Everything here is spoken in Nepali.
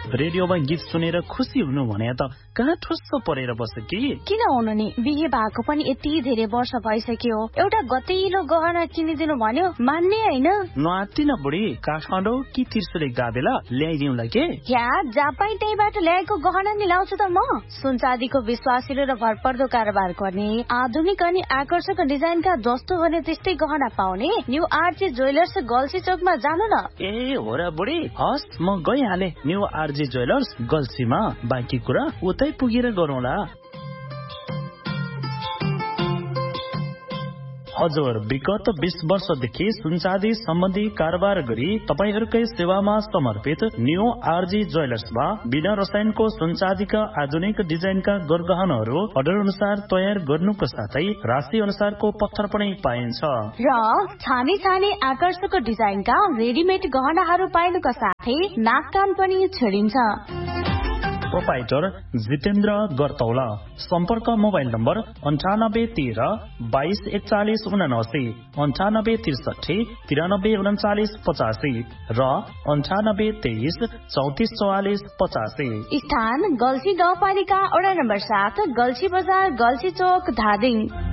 रेडियोमा गीत सुनेर खुसी हुनु भने त कहाँ ठुस्सो परेर बस्छ कि? किन हुनु नि, बिहे भएको पनि यति धेरै वर्ष भइसक्यो, एउटा गतिलो गहना किनिदिनु भन्यो मान्ने हैन। नआत्तिन बुढी, काठमाडौँ कि त्रिशुले गाबेला ल्याइदिउँला के? या जापाई त्यहीबाट ल्याएको गहना नि लाउँछु त म। सुनचाँदीको विश्वासिलो र भरपर्दो कारोबार गर्ने, आधुनिक अनि आकर्षक डिजाइनका जस्तो भने त्यस्तै गहना पाउने न्यू आरजे ज्वेलर्स गल्सी चोकमा जानु न। ए हो र बुढी, हस् म गइहाले न्यू आरजे ज्वेलर्स गल्सीमा। बाँकी कुरा उतै पुगेर गरौँला। हजुर, विगत 20 वर्षदेखि सुनचाँदी सम्बन्धी कारोबार गरी तपाईहरूकै सेवामा समर्पित न्यू आरजी ज्वेलर्समा बिना रसायनको सुनचाँदीका आधुनिक डिजाइनका गरगहनाहरू अर्डर अनुसार तयार गर्नुको साथै राशि अनुसारको पत्थर पनि पाइन्छ र छाने छाने आकर्षक डिजाइनका रेडिमेड गहनाहरू पाइनुका साथै नाककान पनि छेडिन्छ। प्रोपाइटर जितेन्द्र गर्तौला। सम्पर्क मोबाइल नम्बर 9813 224179, 9863 9339 85 र 9823 3444 85। स्थान गल्सी गाउँपालिका वडा नम्बर 7, गल्सी बजार, गल्सी चोक, धादिङ।